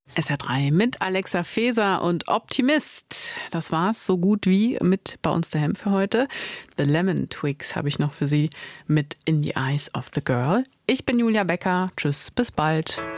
SR3 mit Alexa Feser und Optimist. Das war's so gut wie mit Bei uns daheim für heute. The Lemon Twigs habe ich noch für Sie mit In the Eyes of the Girl. Ich bin Julia Becker. Tschüss, bis bald.